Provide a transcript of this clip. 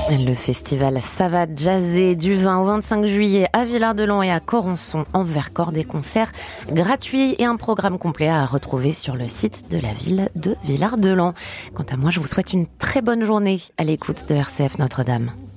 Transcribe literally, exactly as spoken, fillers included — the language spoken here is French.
Le festival Ça va jazzer du vingt au vingt-cinq juillet à Villard-de-Lans et à Corançon en Vercors, des concerts gratuits et un programme complet à retrouver sur le site de la ville de Villard-de-Lans. Quant à moi, je vous souhaite une très bonne journée à l'écoute de R C F Notre-Dame.